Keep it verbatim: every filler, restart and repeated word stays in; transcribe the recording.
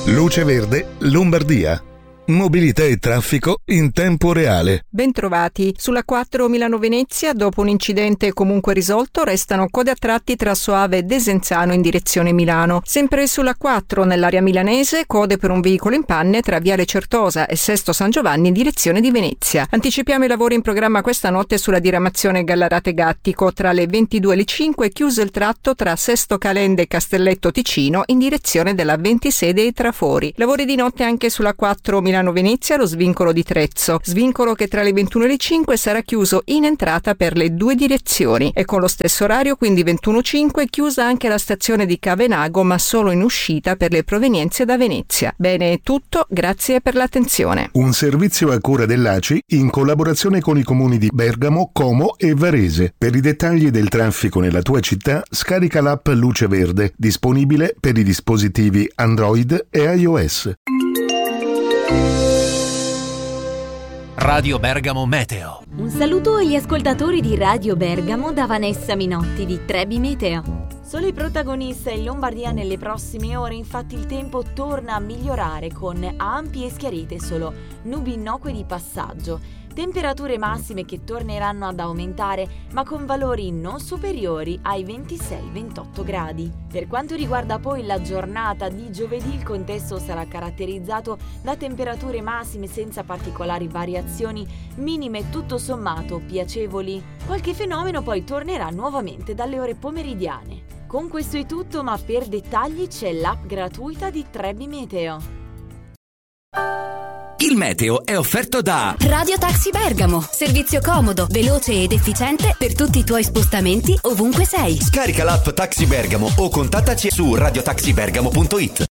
Luce Verde, Lombardia. Mobilità e traffico in tempo reale. Bentrovati. Sulla quattro Milano-Venezia, dopo un incidente comunque risolto, restano code a tratti tra Soave e Desenzano in direzione Milano. Sempre sulla quattro, nell'area milanese, code per un veicolo in panne tra Viale Certosa e Sesto San Giovanni in direzione di Venezia. Anticipiamo i lavori in programma questa notte sulla diramazione Gallarate-Gattico. Tra le ventidue e le cinque, chiuso il tratto tra Sesto Calende e Castelletto Ticino in direzione della ventisei dei Trafori. Lavori di notte anche sulla quattro Milano-Venezia, lo svincolo di Trezzo. Svincolo che tra le ventuno e le cinque sarà chiuso in entrata per le due direzioni. E con lo stesso orario, quindi ventuno e cinque, chiusa anche la stazione di Cavenago, ma solo in uscita per le provenienze da Venezia. Bene, è tutto, grazie per l'attenzione. Un servizio a cura dell'A C I in collaborazione con i comuni di Bergamo, Como e Varese. Per i dettagli del traffico nella tua città, scarica l'app Luce Verde, disponibile per i dispositivi Android e iOS. Radio Bergamo Meteo. Un saluto agli ascoltatori di Radio Bergamo da Vanessa Minotti di Trebi Meteo. Sole protagonista in Lombardia nelle prossime ore, infatti il tempo torna a migliorare con ampie schiarite, solo nubi innocue di passaggio. Temperature massime che torneranno ad aumentare, ma con valori non superiori ai ventisei ventotto gradi. Per quanto riguarda poi la giornata di giovedì, il contesto sarà caratterizzato da temperature massime senza particolari variazioni, minime tutto sommato piacevoli. Qualche fenomeno poi tornerà nuovamente dalle ore pomeridiane. Con questo è tutto, ma per dettagli c'è l'app gratuita di Trebi Meteo. Il meteo è offerto da Radio Taxi Bergamo, servizio comodo, veloce ed efficiente per tutti i tuoi spostamenti ovunque sei. Scarica l'app Taxi Bergamo o contattaci su radiotaxibergamo punto it.